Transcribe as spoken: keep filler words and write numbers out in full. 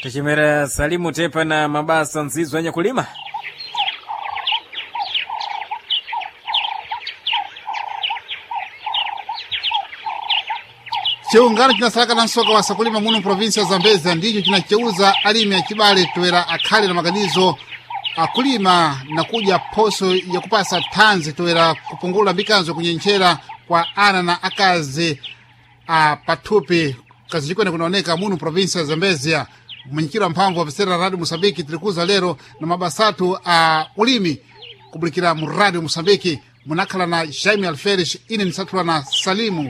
Tachimera Salimu Tepa na mabasa nzizo wenye kulima. Chiungano chinasaka na msoka wa sakulima muno provinsia Zambezi ndicho chinacheuza alimi ya Chibale toera akhali na maganizo akulima na kuja poso ya kupasa tanzi toera kupungula mikanzo kunyenchera kwa ana na akazi a patupi kazi chikwene kunaoneka muno provinsia Zambezi. Mwenyekiti wa mpamvu wa visera Radio Mosambiki tilikuza lero na mabasatu a ulimi kubulikira mu Radio Mosambiki munakhala na Jaime Alferes ine nisatula na Salimu